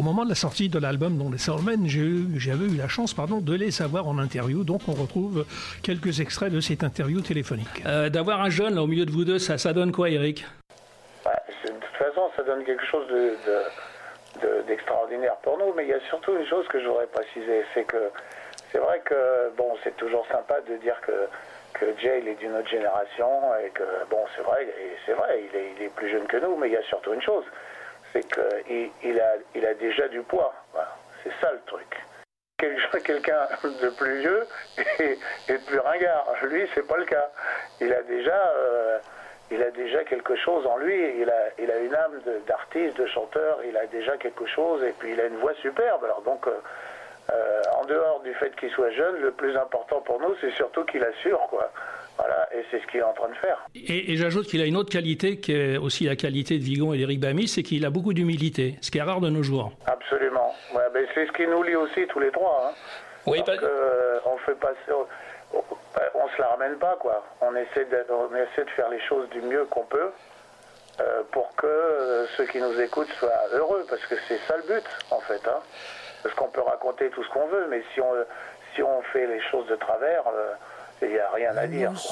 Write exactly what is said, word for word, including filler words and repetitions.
moment de la sortie de l'album Dans les Soulmen, j'ai eu, j'avais eu la chance pardon, de les avoir en interview. Donc on retrouve quelques extraits de cette interview téléphonique. Euh, d'avoir un jeune là, au milieu de vous deux, ça, ça donne quoi, Eric? Ouais, de toute façon, ça donne quelque chose de, de, de, d'extraordinaire pour nous. Mais il y a surtout une chose que je voudrais préciser, c'est que c'est vrai que bon, c'est toujours sympa de dire que que Jay il est d'une autre génération et que bon, c'est vrai, et c'est vrai, il est, il est plus jeune que nous. Mais il y a surtout une chose, c'est qu'il il a, il a déjà du poids. Voilà. C'est ça le truc. Quelqu'un de plus vieux et, et de plus ringard. Lui, c'est pas le cas. Il a déjà, euh, il a déjà quelque chose en lui. Il a, il a une âme de, d'artiste, de chanteur. Il a déjà quelque chose et puis il a une voix superbe. Alors donc, euh, euh, en dehors du fait qu'il soit jeune, le plus important pour nous, c'est surtout qu'il assure, quoi. Voilà, et c'est ce qu'il est en train de faire. Et, et j'ajoute qu'il a une autre qualité, qui est aussi la qualité de Vigon et d'Éric Bamy, c'est qu'il a beaucoup d'humilité, ce qui est rare de nos jours. Absolument. Ouais, ben c'est ce qui nous lie aussi tous les trois. Hein. Oui, parce pas... que euh, on fait pas, on, on se la ramène pas, quoi. On essaie de, on essaie de faire les choses du mieux qu'on peut euh, pour que euh, ceux qui nous écoutent soient heureux, parce que c'est ça le but, en fait. Hein. Parce qu'on peut raconter tout ce qu'on veut, mais si on si on fait les choses de travers, il euh, n'y a rien à dire, quoi.